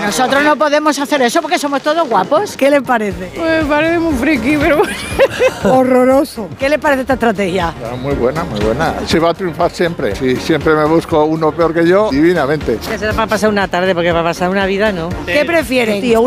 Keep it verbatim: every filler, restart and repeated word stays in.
Nosotros no podemos hacer eso porque somos todos guapos. ¿Qué le parece? Pues me parece muy friki, pero horroroso. ¿Qué le parece esta estrategia? Ah, muy buena, muy buena. Se va a triunfar siempre. Si siempre me busco uno peor que yo, divinamente. que será para pasar una tarde, porque para pasar una vida no. ¿Qué prefieren? Tío,